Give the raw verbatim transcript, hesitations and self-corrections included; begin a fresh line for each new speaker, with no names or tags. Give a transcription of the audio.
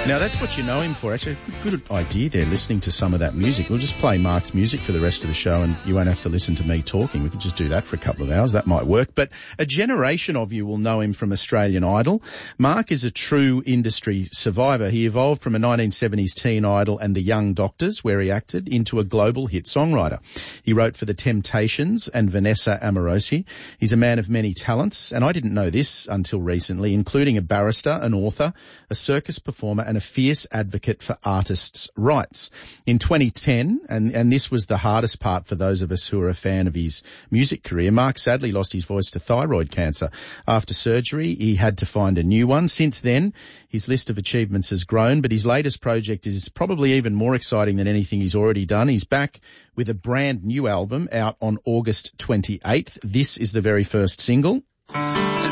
Now, that's what you know him for. Actually, good, good idea there, listening to some of that music. We'll just play Mark's music for the rest of the show and you won't have to listen to me talking. We could just do that for a couple of hours. That might work. But a generation of you will know him from Australian Idol. Mark is a true industry survivor. He evolved from a nineteen seventies teen idol and The Young Doctors, where he acted, into a global hit songwriter. He wrote for The Temptations and Vanessa Amorosi. He's a man of many talents, and I didn't know this until recently, including a barrister, an author, a circus performer, and a fierce advocate for artists' rights. In twenty ten, and, and this was the hardest part for those of us who are a fan of his music career, Mark sadly lost his voice to thyroid cancer. After surgery, he had to find a new one. Since then, his list of achievements has grown, but his latest project is probably even more exciting than anything he's already done. He's back with a brand new album out on August twenty-eighth. This is the very first single.